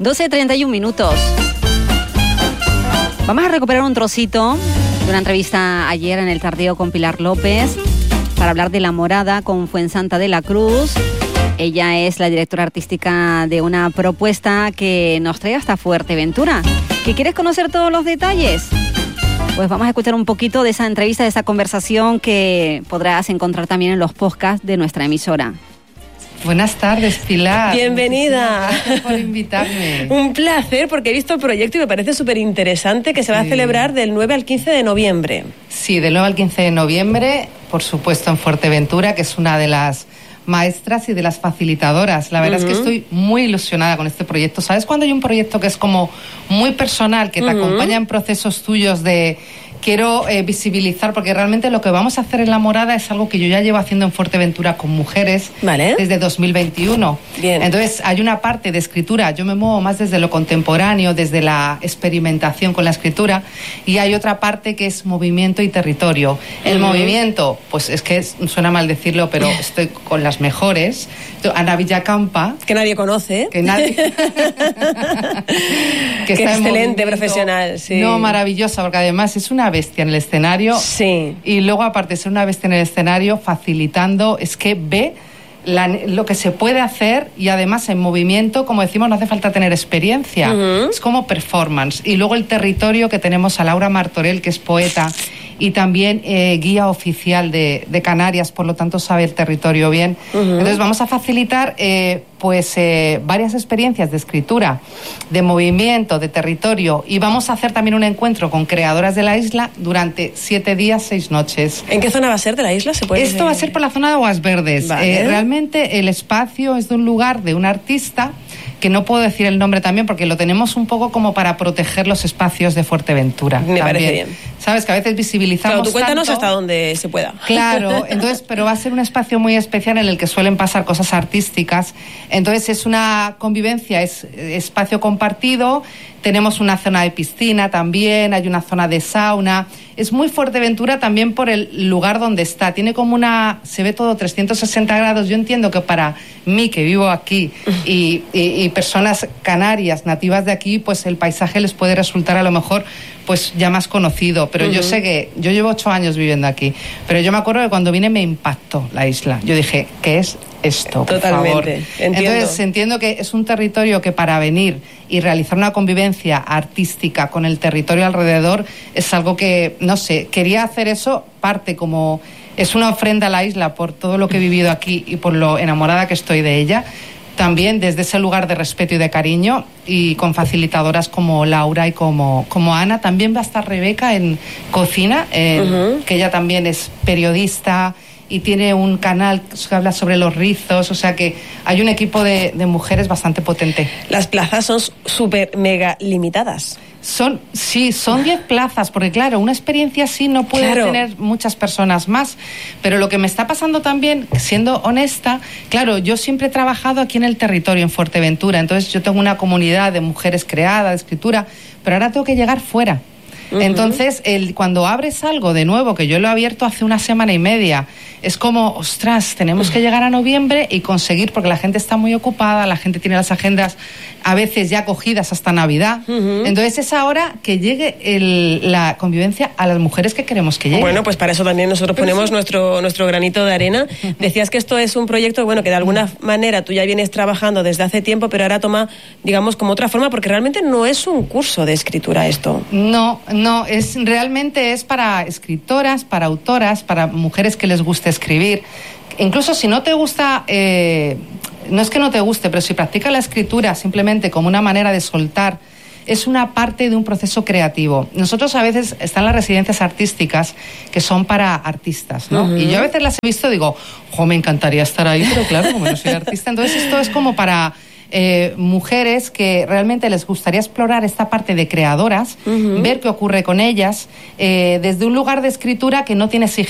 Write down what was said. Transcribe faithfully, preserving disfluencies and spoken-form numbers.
doce treinta y un minutos. Vamos a recuperar un trocito de una entrevista ayer en El Tardío con Pilar López para hablar de La Morada con Fuensanta de la Cruz. Ella es la directora artística de una propuesta que nos trae hasta Fuerteventura. ¿Que quieres conocer todos los detalles? Pues vamos a escuchar un poquito de esa entrevista, de esa conversación que podrás encontrar también en los podcasts de nuestra emisora. Buenas tardes, Pilar. Bienvenida. Gracias por invitarme. Un placer, porque he visto el proyecto y me parece súper interesante, que se va sí. a celebrar del nueve al quince de noviembre. Sí, del nueve al quince de noviembre, por supuesto en Fuerteventura, que es una de las maestras y de las facilitadoras. La verdad uh-huh. es que estoy muy ilusionada con este proyecto. ¿Sabes cuando hay un proyecto que es como muy personal, que te uh-huh. acompaña en procesos tuyos de... Quiero eh, visibilizar, porque realmente lo que vamos a hacer en La Morada es algo que yo ya llevo haciendo en Fuerteventura con mujeres vale. desde dos mil veintiuno. Bien. Entonces, hay una parte de escritura, yo me muevo más desde lo contemporáneo, desde la experimentación con la escritura, y hay otra parte que es movimiento y territorio. El uh-huh. movimiento, pues es que es, suena mal decirlo, pero estoy con las mejores. Ana Villacampa. Que nadie conoce. Que nadie... que que está excelente profesional, sí. No, maravillosa, porque además es una bestia en el escenario. Sí. Y luego, aparte de ser una bestia en el escenario, facilitando, es que ve la, lo que se puede hacer, y además en movimiento, como decimos, no hace falta tener experiencia. Uh-huh. Es como performance. Y luego el territorio, que tenemos a Laura Martorell, que es poeta y también eh, guía oficial de, de Canarias, por lo tanto sabe el territorio bien. Uh-huh. Entonces vamos a facilitar eh, pues eh, varias experiencias de escritura, de movimiento, de territorio, y vamos a hacer también un encuentro con creadoras de la isla durante siete días, seis noches. ¿En qué zona va a ser de la isla? ¿Se puede Esto decir? va a ser por la zona de Aguas Verdes. Vale. Eh, realmente el espacio es de un lugar de un artista que no puedo decir el nombre también porque lo tenemos un poco como para proteger los espacios de Fuerteventura. Me también. parece bien. Sabes que a veces visibilizamos. Claro, tú cuéntanos tanto, hasta donde se pueda. Claro, entonces, pero va a ser un espacio muy especial en el que suelen pasar cosas artísticas. Entonces es una convivencia, es espacio compartido. Tenemos una zona de piscina también, hay una zona de sauna. Es muy Fuerteventura también por el lugar donde está. Tiene como una... Se ve todo trescientos sesenta grados. Yo entiendo que para mí, que vivo aquí, y, y, y personas canarias, nativas de aquí, pues el paisaje les puede resultar a lo mejor pues ya más conocido. Pero uh-huh. yo sé que... Yo llevo ocho años viviendo aquí. Pero yo me acuerdo que cuando vine me impactó la isla. Yo dije, ¿qué es esto? Por Totalmente. favor. Entiendo. Entonces entiendo que es un territorio que para venir y realizar una convivencia artística con el territorio alrededor es algo que, no sé, quería hacer eso, parte como... Es una ofrenda a la isla por todo lo que he vivido aquí y por lo enamorada que estoy de ella. También desde ese lugar de respeto y de cariño, y con facilitadoras como Laura y como, como Ana. También va a estar Rebeca en cocina, eh, uh-huh. que ella también es periodista y tiene un canal que habla sobre los rizos, o sea que hay un equipo de, de mujeres bastante potente. Las plazas son súper mega limitadas. Son, sí, son diez plazas, porque claro, una experiencia así no puede claro. tener muchas personas más, pero lo que me está pasando también, siendo honesta, claro, yo siempre he trabajado aquí en el territorio, en Fuerteventura, entonces yo tengo una comunidad de mujeres creadas, de escritura, pero ahora tengo que llegar fuera. Uh-huh. Entonces, el, cuando abres algo de nuevo, que yo lo he abierto hace una semana y media, es como, ostras, tenemos que llegar a noviembre y conseguir, porque la gente está muy ocupada, la gente tiene las agendas a veces ya cogidas hasta Navidad. Uh-huh. Entonces es ahora que llegue el, la convivencia a las mujeres que queremos que llegue. Bueno, pues para eso también nosotros ponemos nuestro, nuestro granito de arena. Decías que esto es un proyecto, bueno, que de alguna manera tú ya vienes trabajando desde hace tiempo, pero ahora toma, digamos, como otra forma, porque realmente no es un curso de escritura esto. No, no, es realmente es para escritoras, para autoras, para mujeres que les guste escribir. Incluso si no te gusta... Eh, no es que no te guste, pero si practicas la escritura simplemente como una manera de soltar, es una parte de un proceso creativo. Nosotros a veces están las residencias artísticas que son para artistas, ¿no? Uh-huh. Y yo a veces las he visto y digo, jo, me encantaría estar ahí, pero claro, como no soy artista. Entonces esto es como para eh, mujeres que realmente les gustaría explorar esta parte de creadoras, uh-huh. ver qué ocurre con ellas, eh, desde un lugar de escritura que no tiene exigencia